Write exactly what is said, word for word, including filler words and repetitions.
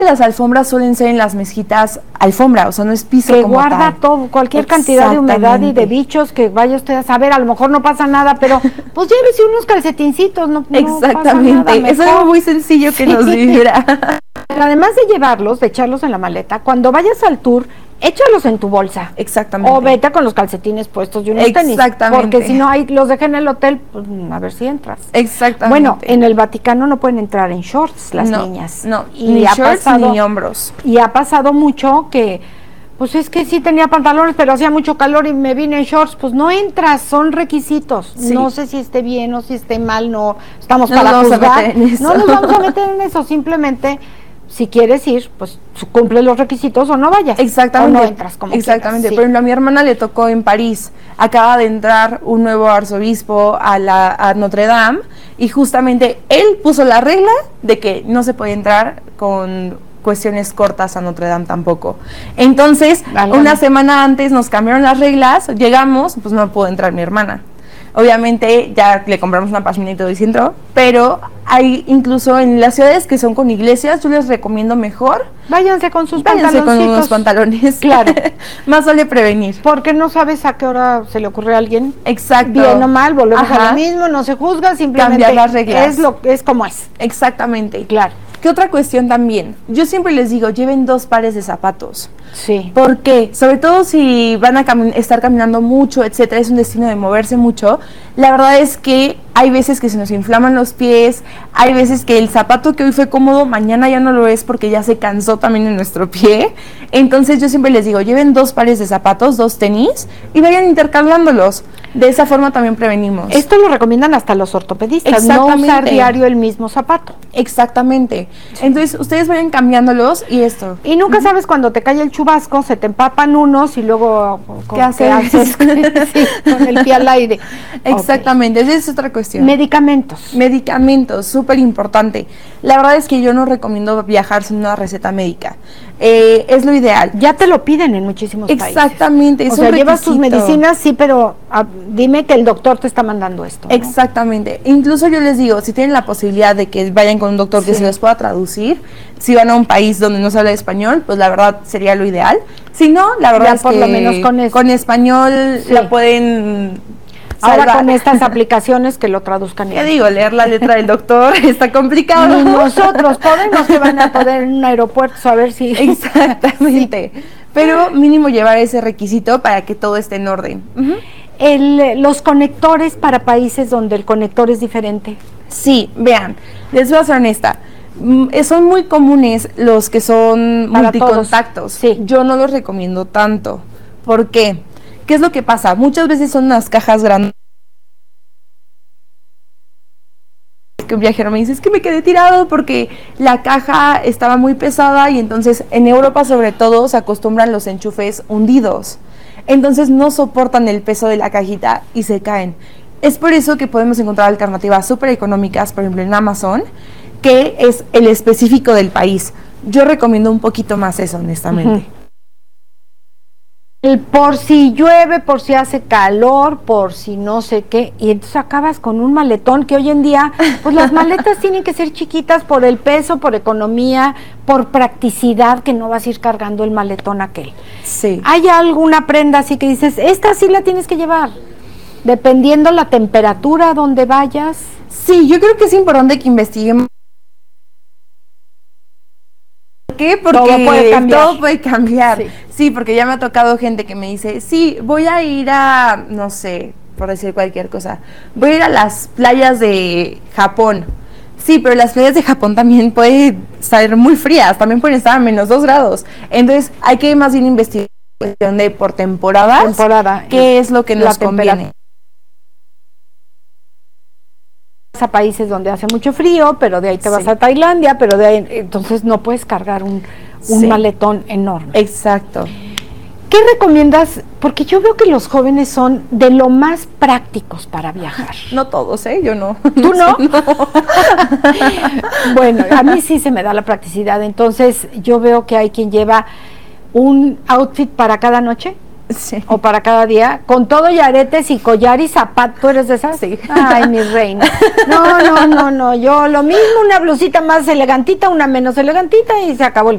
Las alfombras suelen ser en las mezquitas alfombra, o sea, no es piso que como guarda tal. todo, cualquier cantidad de humedad y de bichos que vaya usted a saber, a lo mejor no pasa nada, pero pues llévese unos calcetincitos, no, no Exactamente, pasa nada, eso es algo muy sencillo que sí. nos libra. Además de llevarlos, de echarlos en la maleta, cuando vayas al tour, échalos en tu bolsa. Exactamente. O vete con los calcetines puestos y unos Exactamente. tenis. Porque si no, ahí los dejé en el hotel, pues a ver si entras. Exactamente. Bueno, en el Vaticano no pueden entrar en shorts las no, niñas. No, y ni ha shorts pasado, ni hombros. Y ha pasado mucho que, pues es que sí tenía pantalones, pero hacía mucho calor y me vine en shorts. Pues no entras, son requisitos. Sí. No sé si esté bien o si esté mal, no estamos no para nos juzgar. Vamos a meter en eso. No nos vamos a meter en eso, simplemente... Si quieres ir, pues cumple los requisitos o no vayas. Exactamente. O no entras como Exactamente. quieras, sí. Por ejemplo, a mi hermana le tocó en París. Acaba de entrar un nuevo arzobispo a, la, a Notre Dame y justamente él puso la regla de que no se puede entrar con cuestiones cortas a Notre Dame tampoco. Entonces, Válgame. una semana antes nos cambiaron las reglas, llegamos, pues no pudo entrar mi hermana. Obviamente ya le compramos una página y todo y sí entró, pero hay incluso en las ciudades que son con iglesias, yo les recomiendo mejor váyanse con sus váyanse pantaloncitos. con unos pantalones, claro, más vale prevenir. Porque no sabes a qué hora se le ocurre a alguien. Exacto. Bien o mal, volvemos Ajá. a lo mismo, no se juzga, simplemente cambiar las reglas. Es, lo, es como es. Exactamente. Claro. ¿Qué otra cuestión también? Yo siempre les digo, lleven dos pares de zapatos. Sí. ¿Por qué? Sobre todo si van a cami- estar caminando mucho, etcétera, es un destino de moverse mucho. La verdad es que hay veces que se nos inflaman los pies, hay veces que el zapato que hoy fue cómodo, mañana ya no lo es porque ya se cansó también en nuestro pie. Entonces yo siempre les digo, lleven dos pares de zapatos, dos tenis y vayan intercalándolos. De esa forma también prevenimos. Esto lo recomiendan hasta los ortopedistas, no usar diario el mismo zapato. Exactamente. Sí. Entonces ustedes vayan cambiándolos y esto. Y nunca uh-huh. sabes cuando te cae el chubasco, se te empapan unos y luego ¿qué haces? haces? Sí, con el pie al aire. Exactamente, okay. Esa es otra cuestión. Medicamentos. Medicamentos, súper importante. La verdad es que yo no recomiendo viajar sin una receta médica. Eh, es lo ideal. Ya te lo piden en muchísimos Exactamente, países. Exactamente. O sea, llevas tus medicinas, sí, pero a, dime que el doctor te está mandando esto, ¿no? Exactamente. Incluso yo les digo, si tienen la posibilidad de que vayan con un doctor sí. que se les pueda traducir, si van a un país donde no se habla español, pues la verdad sería lo ideal. Si no, la verdad ya es por que lo menos con, eso. con español sí. la pueden... Ahora salvar. Con estas aplicaciones que lo traduzcan. ¿Qué digo? Leer la letra del doctor está complicado. Ni nosotros podemos que van a poder en un aeropuerto saber si... Exactamente. Sí. Pero mínimo llevar ese requisito para que todo esté en orden. Uh-huh. el, los conectores para países donde el conector es diferente. Sí, vean, les voy a ser honesta. Son muy comunes los que son para multicontactos. Sí. Yo no los recomiendo tanto. ¿Por qué? ¿Qué es lo que pasa? Muchas veces son unas cajas grandes. Que un viajero me dice, es que me quedé tirado porque la caja estaba muy pesada y entonces en Europa sobre todo se acostumbran los enchufes hundidos. Entonces no soportan el peso de la cajita y se caen. Es por eso que podemos encontrar alternativas súper económicas, por ejemplo en Amazon, que es el específico del país. Yo recomiendo un poquito más eso, honestamente. Uh-huh. El por si llueve, por si hace calor, por si no sé qué, y entonces acabas con un maletón que hoy en día, pues las maletas tienen que ser chiquitas por el peso, por economía, por practicidad, que no vas a ir cargando el maletón aquel. Sí. ¿Hay alguna prenda así que dices, esta sí la tienes que llevar, dependiendo la temperatura donde vayas? Sí, yo creo que es importante que investiguemos. ¿Por qué? Porque todo puede cambiar. Todo puede cambiar. Sí. sí, porque ya me ha tocado gente que me dice, sí, voy a ir a, no sé, por decir cualquier cosa, voy a ir a las playas de Japón. Sí, pero las playas de Japón también pueden estar muy frías, también pueden estar a menos dos grados. Entonces hay que más bien investigar cuestión de por temporadas, temporada, qué es lo que nos conviene. A países donde hace mucho frío, pero de ahí te vas sí. a Tailandia, pero de ahí, entonces no puedes cargar un, un sí. maletón enorme. Exacto. ¿Qué recomiendas? Porque yo veo que los jóvenes son de lo más prácticos para viajar. No todos, ¿eh? Yo no. ¿Tú no? no. Bueno, a mí sí se me da la practicidad, entonces yo veo que hay quien lleva un outfit para cada noche. Sí. O para cada día, con todo y aretes y collar y zapato. ¿Tú eres de esas? Sí. Ay, mi reina. No, no, no, no. Yo lo mismo, una blusita más elegantita, una menos elegantita y se acabó el